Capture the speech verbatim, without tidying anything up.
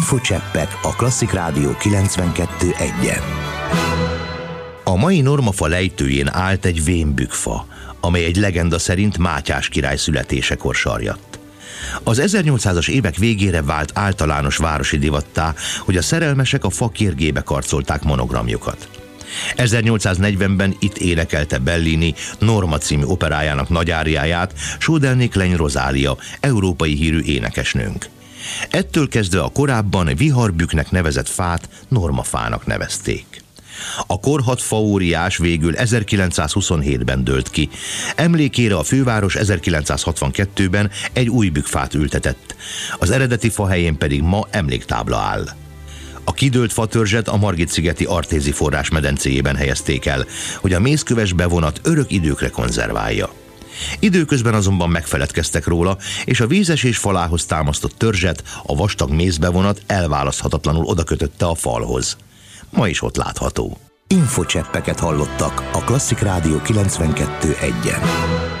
Infocseppek a Klasszik Rádió kilencvenkettő egyen. A mai Normafa lejtőjén állt egy vénbükfa, amely egy legenda szerint Mátyás király születésekor sarjadt. Az ezernyolcszázas évek végére vált általános városi divattá, hogy a szerelmesek a fa kérgébe karcolták monogramjukat. ezernyolcszáznegyvenben itt énekelte Bellini Norma című operájának nagyáriáját Sódelné Kleny Rozália, európai hírű énekesnőnk. Ettől kezdve a korábban viharbüknek nevezett fát Normafának nevezték. A korhadt faóriás végül ezerkilencszázhuszonhétben dőlt ki. Emlékére a főváros ezerkilencszázhatvankettőben egy új bükkfát ültetett, az eredeti fa helyén pedig ma emléktábla áll. A kidőlt fatörzset a Margit-szigeti Artézi forrás medencéjében helyezték el, hogy a mészköves bevonat örök időkre konzerválja. Időközben azonban megfeledkeztek róla, és a vízesés falához támasztott törzset a vastag mészbevonat elválaszthatatlanul odakötötte a falhoz. Ma is ott látható. Infocseppeket hallottak a Klasszik Rádió kilencvenkettő egyen.